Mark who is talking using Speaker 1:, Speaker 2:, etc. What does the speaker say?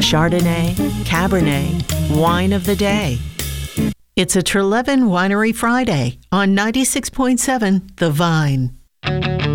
Speaker 1: Chardonnay, Cabernet, Wine of the Day. It's a Treleaven Winery Friday on 96.7 The Vine.